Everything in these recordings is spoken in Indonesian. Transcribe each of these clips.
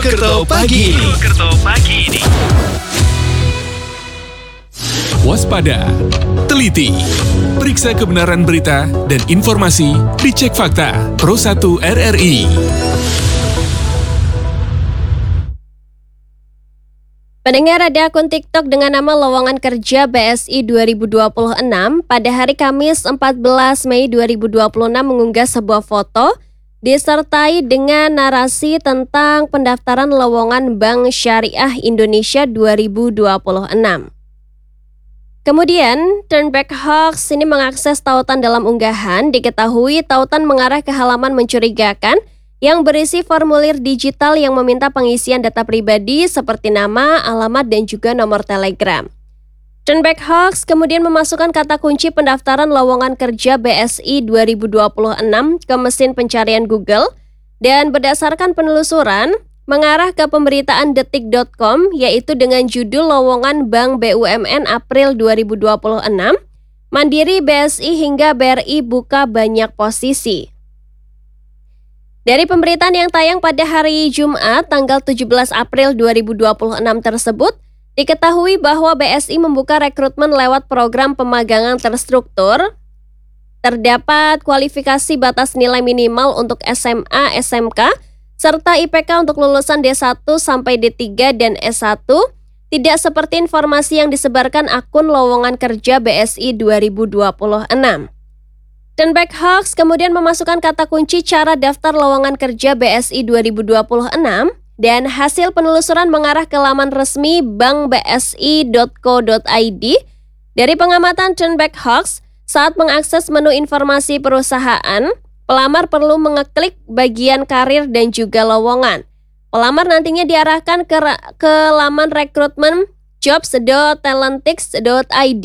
Purwokerto pagi ini. Waspada, teliti, periksa kebenaran berita dan informasi, dicek fakta. Pro 1 RRI. Pendengar, ada akun TikTok dengan nama Lowongan Kerja BSI 2026 pada hari Kamis 14 Mei 2026 mengunggah sebuah foto disertai dengan narasi tentang pendaftaran lowongan Bank Syariah Indonesia 2026. Kemudian, Turnback Hoax ini mengakses tautan dalam unggahan. Diketahui tautan mengarah ke halaman mencurigakan yang berisi formulir digital yang meminta pengisian data pribadi seperti nama, alamat, dan juga nomor telegram. Turnback Hoax kemudian memasukkan kata kunci pendaftaran lowongan kerja BSI 2026 ke mesin pencarian Google dan berdasarkan penelusuran mengarah ke pemberitaan detik.com yaitu dengan judul lowongan Bank BUMN April 2026, Mandiri, BSI hingga BRI buka banyak posisi. Dari pemberitaan yang tayang pada hari Jumat, tanggal 17 April 2026 tersebut, diketahui bahwa BSI membuka rekrutmen lewat program pemagangan terstruktur. Terdapat kualifikasi batas nilai minimal untuk SMA, SMK, serta IPK untuk lulusan D1 sampai D3 dan S1, tidak seperti informasi yang disebarkan akun lowongan kerja BSI 2026. Turnback Hoax kemudian memasukkan kata kunci cara daftar lowongan kerja BSI 2026 dan hasil penelusuran mengarah ke laman resmi bankbsi.co.id. Dari pengamatan Turnback Hoax, saat mengakses menu informasi perusahaan, pelamar perlu mengeklik bagian karir dan juga lowongan. Pelamar nantinya diarahkan ke laman rekrutmen jobs.talentix.id.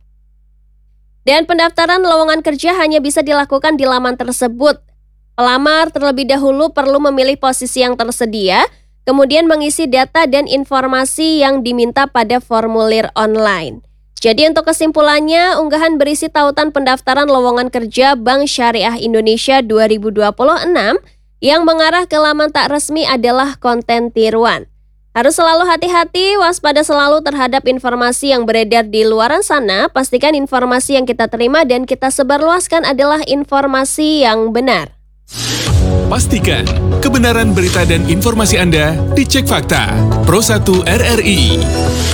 Dan pendaftaran lowongan kerja hanya bisa dilakukan di laman tersebut. Pelamar terlebih dahulu perlu memilih posisi yang tersedia, kemudian mengisi data dan informasi yang diminta pada formulir online. Jadi untuk kesimpulannya, unggahan berisi tautan pendaftaran lowongan kerja Bank Syariah Indonesia 2026 yang mengarah ke laman tak resmi adalah konten tiruan. Harus selalu hati-hati, waspada selalu terhadap informasi yang beredar di luaran sana. Pastikan informasi yang kita terima dan kita sebarluaskan adalah informasi yang benar. Pastikan kebenaran berita dan informasi Anda dicek fakta. Pro 1 RRI.